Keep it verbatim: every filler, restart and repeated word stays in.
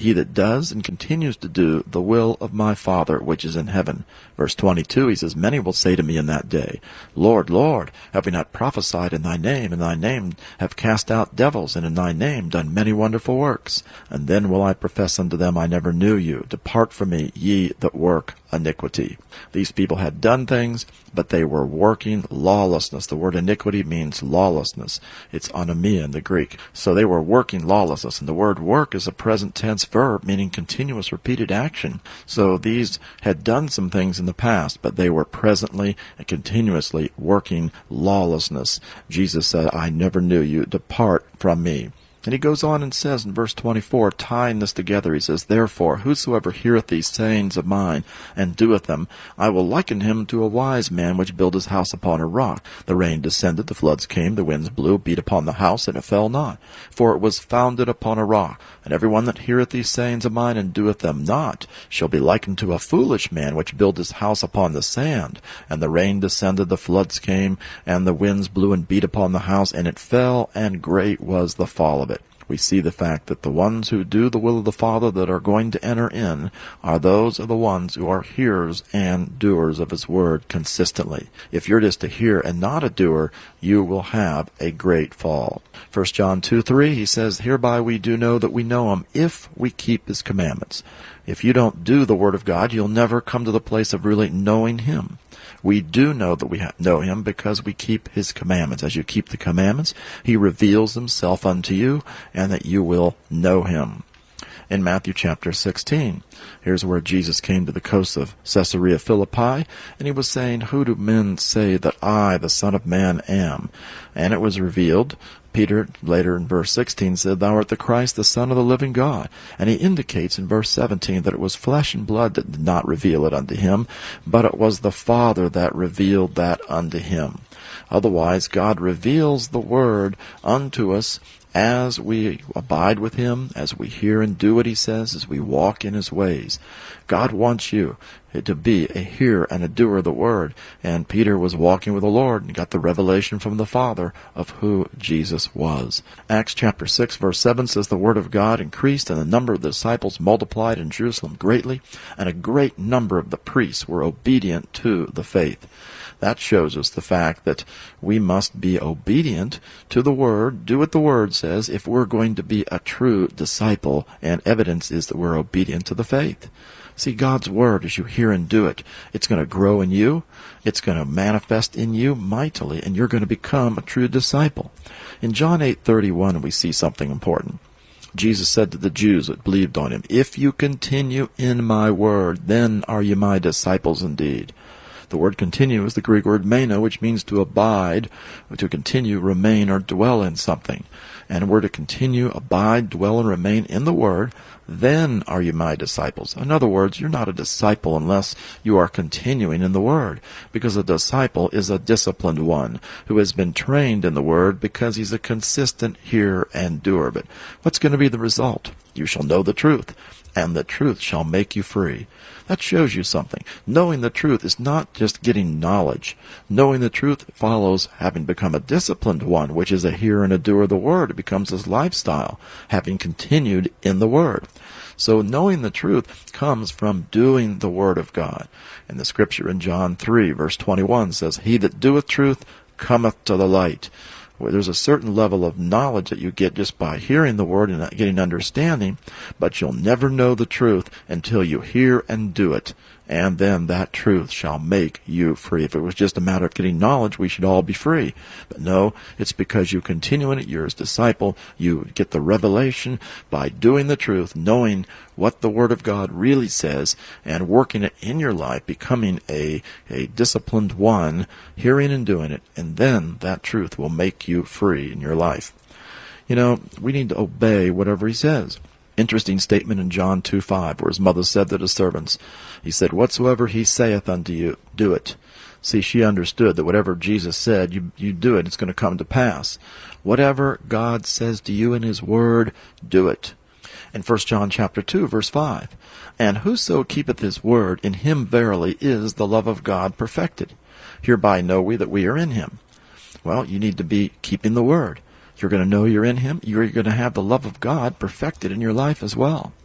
he that does and continues to do the will of my Father which is in heaven. Verse twenty-two, he says, many will say to me in that day, Lord, Lord, have we not prophesied in thy name, in thy name have cast out devils, and in thy name done many wonderful works? And then will I profess unto them, I never knew you. Depart from me, ye that work iniquity. These people had done things, but they were working lawlessness. The word iniquity means lawlessness. It's anomia in the Greek. So they were working lawlessness. And the word work is a present tense verb, meaning continuous repeated action. So these had done some things in the past, but they were presently and continuously working lawlessness. Jesus said, I never knew you. Depart from me. And he goes on and says in verse twenty-four, tying this together, he says, Therefore, whosoever heareth these sayings of mine, and doeth them, I will liken him to a wise man which built his house upon a rock. The rain descended, the floods came, the winds blew, beat upon the house, and it fell not. For it was founded upon a rock. And every one that heareth these sayings of mine, and doeth them not, shall be likened to a foolish man which built his house upon the sand. And the rain descended, the floods came, and the winds blew and beat upon the house, and it fell, and great was the fall of it. We see the fact that the ones who do the will of the Father that are going to enter in are those are the ones who are hearers and doers of his word consistently. If you're just a hearer and not a doer, you will have a great fall. First John two three, he says, Hereby we do know that we know him, if we keep his commandments. If you don't do the word of God, you'll never come to the place of really knowing him. We do know that we know him because we keep his commandments. As you keep the commandments, he reveals himself unto you, and that you will know him. In Matthew chapter sixteen, here's where Jesus came to the coast of Caesarea Philippi, and he was saying, Who do men say that I, the Son of Man, am? And it was revealed. Peter, later in verse sixteen, said, Thou art the Christ, the Son of the living God. And he indicates in verse seventeen that it was flesh and blood that did not reveal it unto him, but it was the Father that revealed that unto him. Otherwise, God reveals the Word unto us as we abide with him, as we hear and do what he says, as we walk in his ways. God wants you to be a hearer and a doer of the word. And Peter was walking with the Lord and got the revelation from the Father of who Jesus was. Acts chapter six verse seven says, The word of God increased, and the number of the disciples multiplied in Jerusalem greatly, and a great number of the priests were obedient to the faith. That shows us the fact that we must be obedient to the Word, do what the Word says, if we're going to be a true disciple, and evidence is that we're obedient to the faith. See, God's Word, as you hear and do it, it's going to grow in you, it's going to manifest in you mightily, and you're going to become a true disciple. In John eight thirty-one, we see something important. Jesus said to the Jews that believed on him, If you continue in my word, then are you my disciples indeed. The word continue is the Greek word meno, which means to abide, to continue, remain, or dwell in something. And we're to continue, abide, dwell, and remain in the Word, then are you my disciples. In other words, you're not a disciple unless you are continuing in the Word, because a disciple is a disciplined one who has been trained in the Word because he's a consistent hearer and doer. But what's going to be the result? You shall know the truth, and the truth shall make you free. That shows you something. Knowing the truth is not just getting knowledge. Knowing the truth follows having become a disciplined one, which is a hearer and a doer of the Word. It becomes his lifestyle, having continued in the Word. So knowing the truth comes from doing the Word of God. And the scripture in John three, verse twenty-one says, He that doeth truth cometh to the light. Well, there's a certain level of knowledge that you get just by hearing the Word and getting understanding, but you'll never know the truth until you hear and do it, and then that truth shall make you free. If it was just a matter of getting knowledge, we should all be free. But no, it's because you continue in it, you're his disciple, you get the revelation by doing the truth, knowing what the Word of God really says, and working it in your life, becoming a, a disciplined one, hearing and doing it, and then that truth will make you free in your life. You know, we need to obey whatever he says. Interesting statement in John two five, where his mother said to the servants, he said, Whatsoever he saith unto you, do it. See, she understood that whatever Jesus said, you, you do it, it's going to come to pass. Whatever God says to you in his word, do it. In First John chapter two, verse five, And whoso keepeth his word, in him verily is the love of God perfected. Hereby know we that we are in him. Well, you need to be keeping the word. You're going to know you're in him. You're going to have the love of God perfected in your life as well.